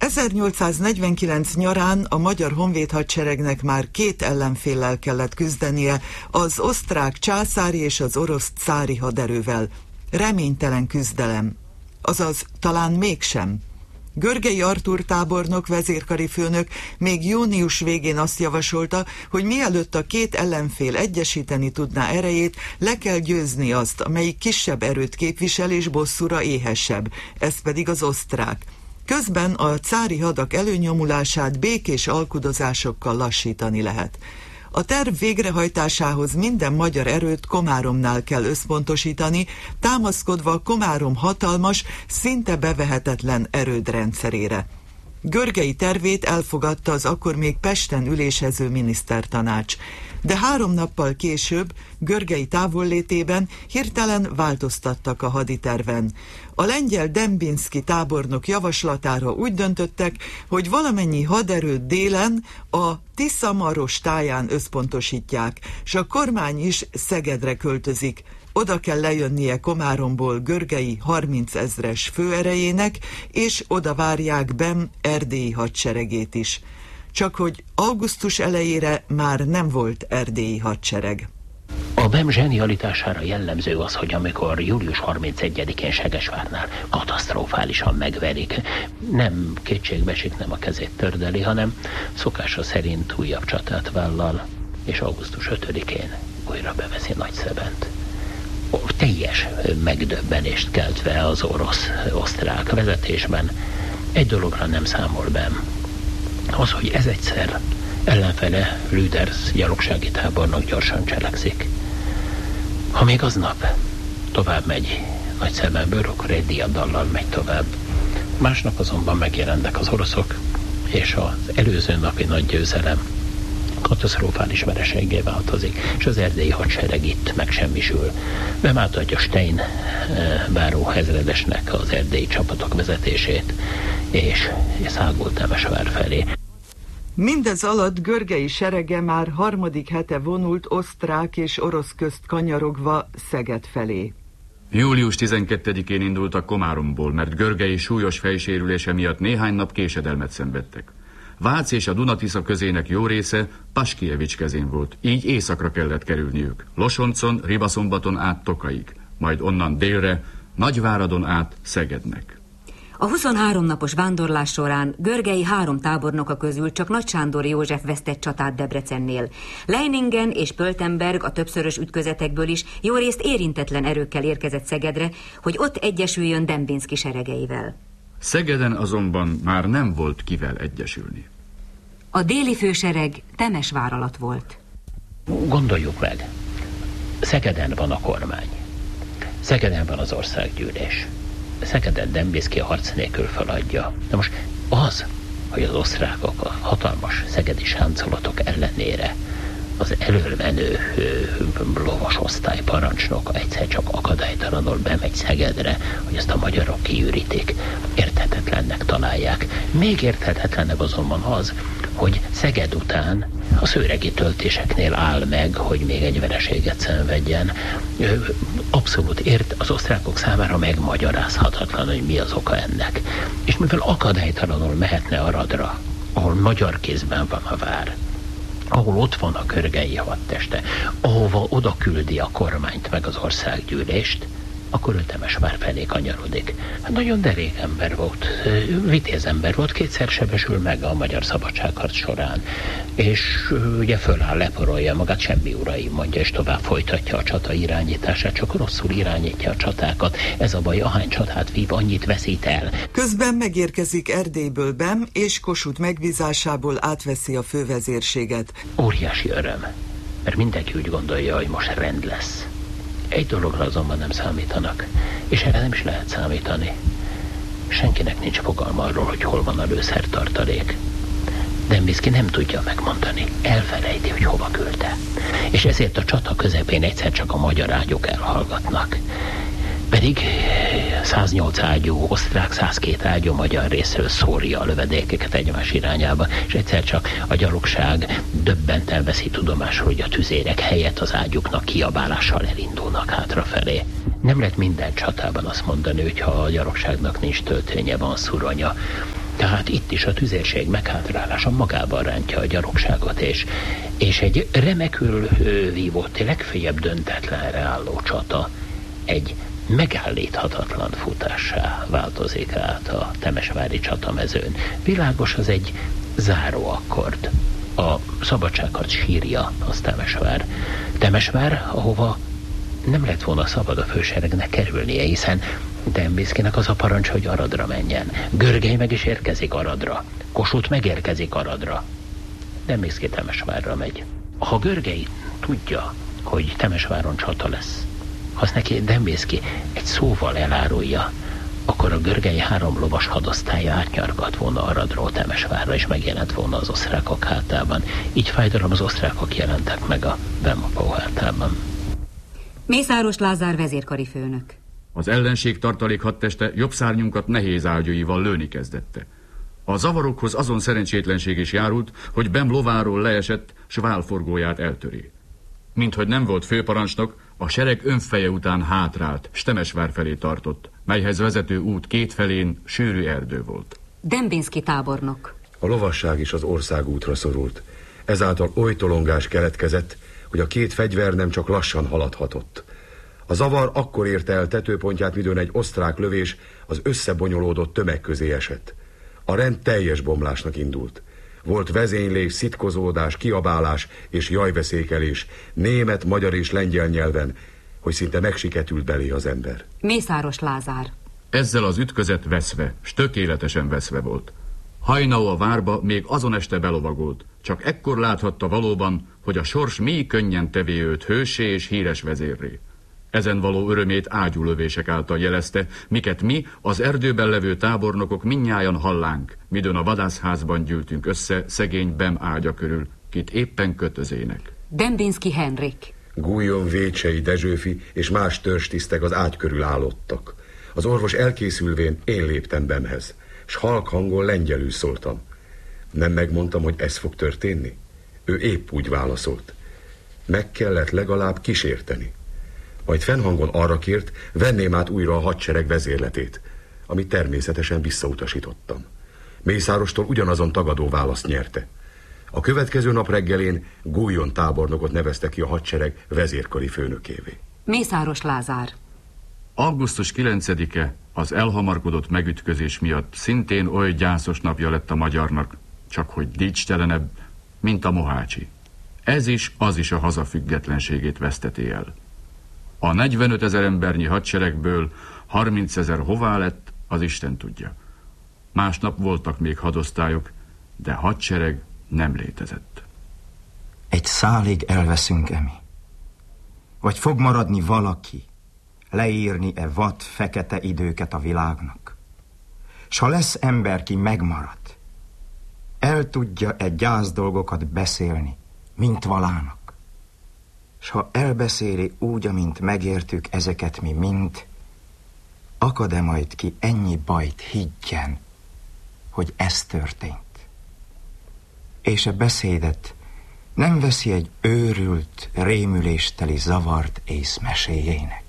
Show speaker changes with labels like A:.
A: 1849 nyarán a magyar honvéd hadseregnek már két ellenféllel kellett küzdenie, az osztrák császári és az orosz cári haderővel. Reménytelen küzdelem. Azaz, talán mégsem. Görgei Artúr tábornok, vezérkari főnök még június végén azt javasolta, hogy mielőtt a két ellenfél egyesíteni tudná erejét, le kell győzni azt, amelyik kisebb erőt képvisel és bosszúra éhesebb, ez pedig az osztrák. Közben a cári hadak előnyomulását békés alkudozásokkal lassítani lehet. A terv végrehajtásához minden magyar erőt Komáromnál kell összpontosítani, támaszkodva Komárom hatalmas, szinte bevehetetlen erődrendszerére. Görgei tervét elfogadta az akkor még Pesten ülésező minisztertanács, de 3 nappal később, Görgei távollétében hirtelen változtattak a haditerven. A lengyel Dembinski tábornok javaslatára úgy döntöttek, hogy valamennyi haderőt délen a Tisza-Maros táján összpontosítják, s a kormány is Szegedre költözik. Oda kell lejönnie Komáromból Görgei 30 000-es főerejének, és oda várják Bem erdélyi hadseregét is. Csak hogy augusztus elejére már nem volt erdélyi hadsereg.
B: A Bem zsenialitására jellemző az, hogy amikor július 31-én Segesvárnál katasztrofálisan megverik, nem kétségbe esik, nem a kezét tördeli, hanem szokása szerint újabb csatát vállal, és augusztus 5-én újra beveszi Nagyszebent. Teljes megdöbbenést keltve az orosz-osztrák vezetésben. Egy dologra nem számol Bem. Az, hogy ez egyszer ellenfele Lüders gyalogsági tábornok gyorsan cselekszik. Ha még aznap tovább megy Nagyszebenből, akkor egy diadallal megy tovább. Másnap azonban megjelennek az oroszok, és az előző napi nagy győzelem katasztrofális vereséggé változik, és az erdélyi hadsereg itt megsemmisül. Bem átadja Stein báró ezredesnek az erdélyi csapatok vezetését, és szágult Temesvár felé.
A: Mindez alatt Görgei serege már 3. hete vonult osztrák és orosz közt kanyarogva Szeged felé.
C: Július 12-én indultak Komáromból, mert Görgei súlyos fejsérülése miatt néhány nap késedelmet szenvedtek. Vác és a Dunatisza közének jó része Paskijevics kezén volt, így északra kellett kerülniük. Losoncon, Ribaszombaton át Tokaig, majd onnan délre, Nagyváradon át Szegednek.
D: A 23 napos vándorlás során Görgei 3 tábornoka közül csak Nagy Sándor József vesztett csatát Debrecennél. Leiningen és Pöltenberg a többszörös ütközetekből is jó részt érintetlen erőkkel érkezett Szegedre, hogy ott egyesüljön Dembinski seregeivel.
C: Szegeden azonban már nem volt kivel egyesülni.
D: A déli fősereg Temesvár alatt volt.
B: Gondoljuk meg, Szegeden van a kormány, Szegeden van az országgyűlés, Szegeden Dembinski a harc nélkül feladja. Na most az, hogy az osztrákok a hatalmas szegedi sáncolatok ellenére az elölmenő lovas osztály parancsnoka egyszer csak akadálytalanul bemegy Szegedre, hogy ezt a magyarok kiürítik, érthetetlennek találják. Még érthetetlenebb azonban az, hogy Szeged után a szőregi töltéseknél áll meg, hogy még egy vereséget szenvedjen. Abszolút az osztrákok számára megmagyarázhatatlan, hogy mi az oka ennek. És mivel akadálytalanul mehetne Aradra, ahol magyar kézben van a vár, ahol ott van a görgei hadteste, ahova oda küldi a kormányt meg az országgyűlést, akkor ő Temesvár felé kanyarodik. Hát nagyon derék ember volt, vitéz ember volt, 2-szer sebesül meg a magyar szabadságharc során, és ugye föláll, leporolja magát, semmi uraim, mondja, és tovább folytatja a csata irányítását, csak rosszul irányítja a csatákat. Ez a baj, ahány csatát vív, annyit veszít el.
A: Közben megérkezik Erdélyből Bem, és Kossuth megbízásából átveszi a fővezérséget.
B: Óriási öröm, mert mindenki úgy gondolja, hogy most rend lesz. Egy dologra azonban nem számítanak, és erre nem is lehet számítani. Senkinek nincs fogalma arról, hogy hol van a lőszertartalék. Dembinski nem tudja megmondani, elfelejti, hogy hova küldte. És ezért a csata közepén egyszer csak a magyar ágyok elhallgatnak. Pedig 108 ágyú osztrák, 102 ágyú magyar részről szórja a lövedékeket egymás irányába, és egyszer csak a gyalogság döbbenten veszi tudomásról, hogy a tüzérek helyett az ágyuknak kiabálással elindulnak hátrafelé. Nem lehet minden csatában azt mondani, hogy ha a gyalogságnak nincs tölténye, van szuronya. Tehát itt is a tüzérség meghátrálása magában rántja a gyalogságot, és egy remekül vívott, legfeljebb döntetlenre álló csata egy megállíthatatlan futássá változik át a temesvári csatamezőn. Világos, az egy záró akkord. A szabadságharc sírja az Temesvár. Temesvár, ahova nem lett volna szabad a főseregnek kerülnie, hiszen Dembickinek az a parancs, hogy Aradra menjen. Görgely meg is érkezik Aradra. Kossuth megérkezik Aradra. Dembicki Temesvárra megy. Ha Görgely tudja, hogy Temesváron csata lesz, ha azt neki Dembicki egy szóval elárulja, akkor a Görgei 3 lovas hadosztálya átnyargat volna Aradról Temesvárra, és megjelent volna az osztrákok hátában. Így fájdalom az osztrákok jelentek meg a Bemapó hátában.
D: Mészáros Lázár vezérkari főnök.
C: Az ellenség tartalék hadteste jobb szárnyunkat nehéz ágyúival lőni kezdette. A zavarokhoz azon szerencsétlenség is járult, hogy Bem lováról leesett, s válforgóját eltöri. Minthogy nem volt főparancsnok, a sereg önfeje után hátrált, s Temesvár felé tartott, melyhez vezető út két felén sűrű erdő volt.
D: Dembinski tábornok.
E: A lovasság is az országútra szorult. Ezáltal oly tolongás keletkezett, hogy a két fegyver nem csak lassan haladhatott. A zavar akkor érte el tetőpontját, midőn egy osztrák lövés az összebonyolódott tömeg közé esett. A rend teljes bomlásnak indult. Volt vezénylés, szitkozódás, kiabálás és jajveszékelés, német, magyar és lengyel nyelven, hogy szinte megsiketült belé az ember.
D: Mészáros Lázár.
C: Ezzel az ütközet veszve, s tökéletesen veszve volt. Haynau a várba még azon este belovagolt, csak ekkor láthatta valóban, hogy a sors mély könnyen tevé őt hőssé és híres vezérré. Ezen való örömét ágyúlövések által jelezte, miket mi, az erdőben levő tábornokok mindnyájan hallánk, midőn a vadászházban gyűltünk össze szegény Bem ágya körül, kit éppen kötözének.
D: Dembinski Henrik.
E: Guyon, Vécsei, Dezsőfi és más törstisztek az ágy körül állottak. Az orvos elkészülvén én léptem Bemhez, s halk hangon lengyelül szóltam. Nem megmondtam, hogy ez fog történni? Ő épp úgy válaszolt. Meg kellett legalább kísérteni. Majd fennhangon arra kért, venném át újra a hadsereg vezérletét, amit természetesen visszautasítottam. Mészárostól ugyanazon tagadó választ nyerte. A következő nap reggelén Guyon tábornokot nevezte ki a hadsereg vezérkari főnökévé.
D: Mészáros Lázár.
C: Augusztus 9-e az elhamarkodott megütközés miatt szintén oly gyászos napja lett a magyarnak, csak hogy dicstelenebb, mint a Mohácsi. Ez is, az is a haza függetlenségét veszteti el. A 45 000 embernyi hadseregből 30 000 hová lett, az Isten tudja. Másnap voltak még hadosztályok, de hadsereg nem létezett.
F: Egy szálig elveszünk-e mi? Vagy fog maradni valaki, leírni-e vad fekete időket a világnak? S ha lesz ember, ki megmarad, el tudja-e gyász dolgokat beszélni, mint valának? S ha elbeszéli úgy, amint megértük ezeket mi mind, akad-e majd ki ennyi bajt higgyen, hogy ez történt? És a beszédet nem veszi egy őrült, rémülésteli zavart ész meséjének?